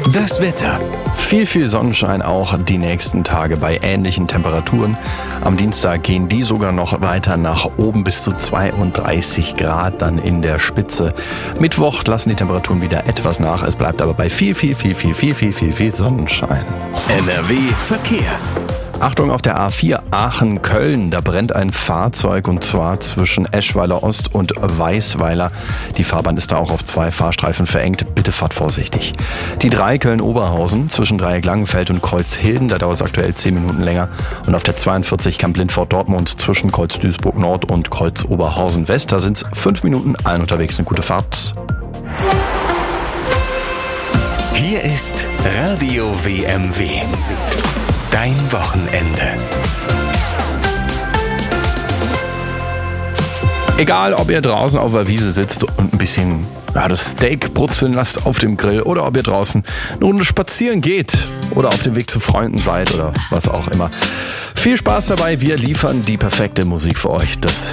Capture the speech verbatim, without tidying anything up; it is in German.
Das Wetter. Viel, viel Sonnenschein auch die nächsten Tage bei ähnlichen Temperaturen. Am Dienstag gehen die sogar noch weiter nach oben bis zu zweiunddreißig Grad dann in der Spitze. Mittwoch lassen die Temperaturen wieder etwas nach. Es bleibt aber bei viel, viel, viel, viel, viel, viel, viel, viel Sonnenschein. N R W Verkehr. Achtung auf der A vier Aachen-Köln, da brennt ein Fahrzeug und zwar zwischen Eschweiler Ost und Weißweiler. Die Fahrbahn ist da auch auf zwei Fahrstreifen verengt, bitte fahrt vorsichtig. Die drei Köln-Oberhausen zwischen Dreieck-Langenfeld und Kreuzhilden, da dauert es aktuell zehn Minuten länger. Und auf der zweiundvierzig Kamp-Lindfort-Dortmund zwischen Kreuz-Duisburg-Nord und Kreuz-Oberhausen-West, da sind es fünf Minuten, allen unterwegs eine gute Fahrt. Hier ist Radio W M W. Dein Wochenende. Egal, ob ihr draußen auf der Wiese sitzt und ein bisschen ja, das Steak brutzeln lasst auf dem Grill oder ob ihr draußen eine Runde spazieren geht oder auf dem Weg zu Freunden seid oder was auch immer. Viel Spaß dabei, wir liefern die perfekte Musik für euch. Das